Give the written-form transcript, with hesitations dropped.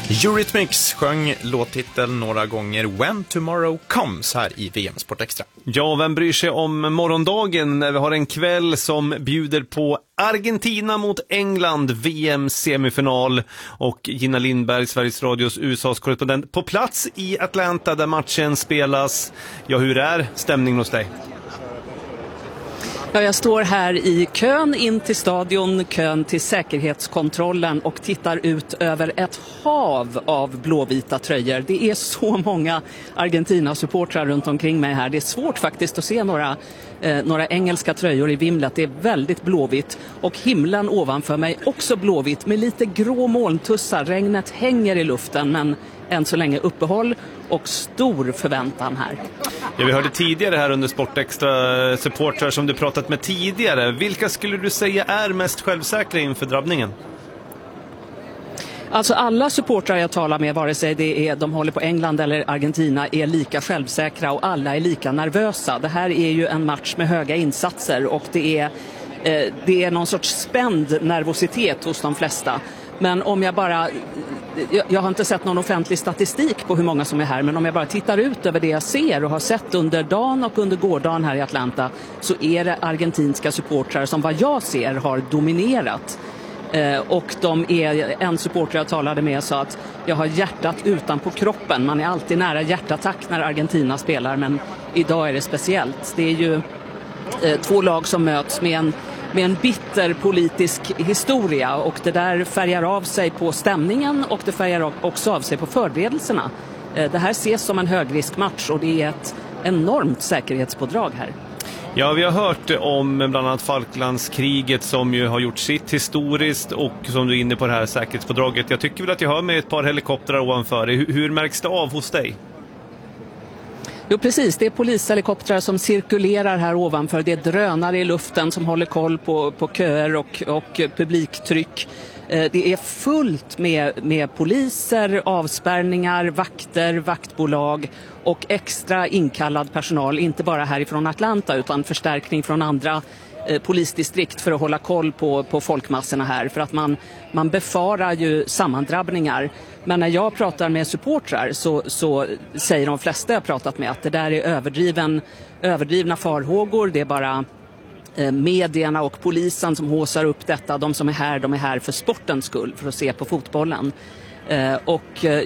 Eurythmics sjöng låttiteln några gånger When Tomorrow Comes här i VM Sport Extra. Ja, vem bryr sig om morgondagen när vi har en kväll som bjuder på Argentina mot England, VM-semifinal, och Gina Lindberg, Sveriges Radios USAs korrespondent, på plats i Atlanta där matchen spelas. Ja, hur är stämningen hos dig? Ja, jag står här i kön in till stadion, kön till säkerhetskontrollen och tittar ut över ett hav av blåvita tröjor. Det är så många Argentina-supportrar runt omkring mig här. Det är svårt faktiskt att se några engelska tröjor i vimlet. Det är väldigt blåvitt och himlen ovanför mig också blåvitt med lite grå molntussar. Regnet hänger i luften men än så länge uppehåll och stor förväntan här. Ja, vi hörde tidigare här under Sportextra supportrar som du pratat med tidigare. Vilka skulle du säga är mest självsäkra inför drabbningen? Alltså alla supportrar jag talar med, vare sig de håller på England eller Argentina, är lika självsäkra och alla är lika nervösa. Det här är ju en match med höga insatser och det är någon sorts spänd nervositet hos de flesta. Men om jag har inte sett någon offentlig statistik på hur många som är här, men om jag bara tittar ut över det jag ser och har sett under dagen och under gårdagen här i Atlanta, så är det argentinska supportrar som vad jag ser har dominerat. Och en supporter jag talade med sa att jag har hjärtat utanpå kroppen. Man är alltid nära hjärtattack när Argentina spelar, men idag är det speciellt. Det är ju två lag som möts med en bitter politisk historia, och det där färgar av sig på stämningen och det färgar också av sig på förberedelserna. Det här ses som en högriskmatch och det är ett enormt säkerhetspådrag här. Ja, vi har hört om bland annat Falklandskriget som ju har gjort sitt historiskt, och som du är inne på det här säkerhetspådraget. Jag tycker väl att jag hör med ett par helikoptrar ovanför. Hur märks det av hos dig? Jo, precis. Det är polishelikoptrar som cirkulerar här ovanför. Det är drönare i luften som håller koll på köer och publiktryck. Det är fullt med poliser, avspärrningar, vakter, vaktbolag och extra inkallad personal. Inte bara härifrån Atlanta utan förstärkning från andra polisdistrikt för att hålla koll på folkmassorna här. För att man befarar ju sammandrabbningar. Men när jag pratar med supportrar så säger de flesta jag pratat med att det där är överdrivna farhågor. Det är bara medierna och polisen som håsar upp detta. De som är här för sportens skull, för att se på fotbollen. Och